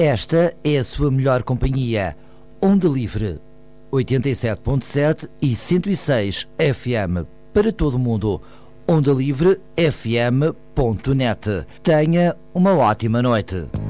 Esta é a sua melhor companhia. Onda Livre, 87.7 e 106 FM para todo o mundo. ondalivrefm.net. Tenha uma ótima noite.